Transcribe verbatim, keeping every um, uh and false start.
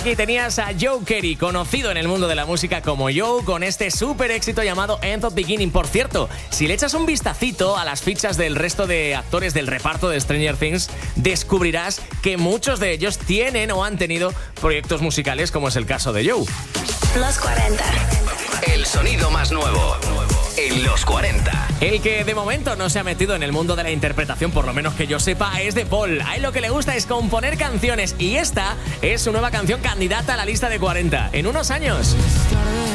Aquí tenías a Joe Carey, conocido en el mundo de la música como Joe, con este súper éxito llamado End of Beginning. Por cierto, si le echas un vistacito a las fichas del resto de actores del reparto de Stranger Things, descubrirás que muchos de ellos tienen o han tenido proyectos musicales, como es el caso de Joe. Los cuarenta. El sonido más nuevo en los cuarenta. El que de momento no se ha metido en el mundo de la interpretación, por lo menos que yo sepa, es de Paul. A él lo que le gusta es componer canciones y esta es su nueva canción candidata a la lista de cuarenta en unos años.